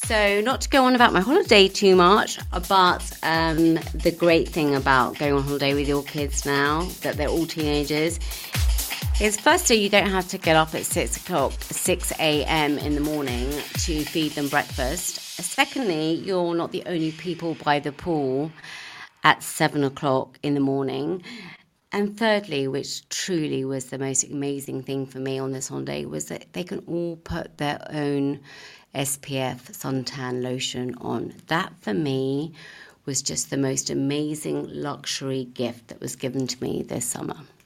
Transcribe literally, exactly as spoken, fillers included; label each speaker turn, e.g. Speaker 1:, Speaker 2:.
Speaker 1: So not to go on about my holiday too much, but um, the great thing about going on holiday with your kids now, that they're all teenagers, is firstly, you don't have to get up at six o'clock, six a.m. in the morning to feed them breakfast. Secondly, you're not the only people by the pool at seven o'clock in the morning. And thirdly, which truly was the most amazing thing for me on this holiday, was that they can all put their own S P F suntan lotion on. That, for me, was just the most amazing luxury gift that was given to me this summer.